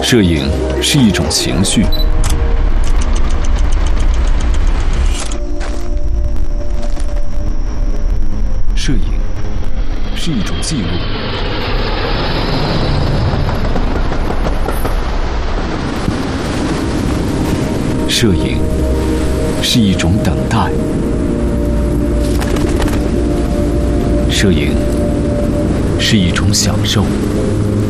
摄影是一种情绪，摄影是一种记录，摄影是一种等待，摄影是一种享受。